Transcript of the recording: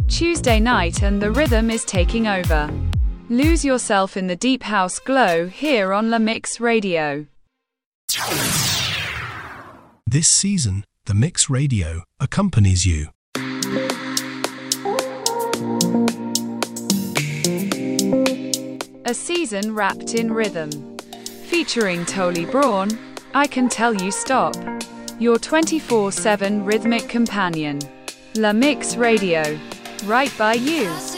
Tuesday night and the rhythm is taking over. Lose yourself in the deep house glow here on La Mix Radio. This season, The Mix Radio accompanies you. A season wrapped in rhythm. Featuring Tolly Braun, I Can Tell You Stop. Your 24/7 rhythmic companion. La Mix Radio. Right by you.